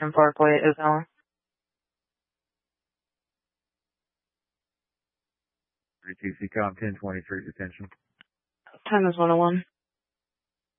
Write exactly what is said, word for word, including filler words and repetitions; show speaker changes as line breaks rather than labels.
Western Parkway, Ocala.
three two C Com ten twenty-three detention.
Time is one oh one.